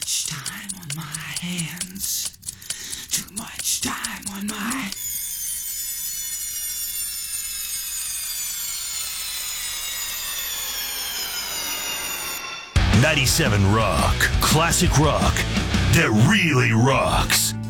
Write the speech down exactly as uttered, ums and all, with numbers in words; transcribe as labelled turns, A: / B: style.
A: much time on my hands. Too much time on my...
B: ninety-seven Rock. Classic rock that really rocks.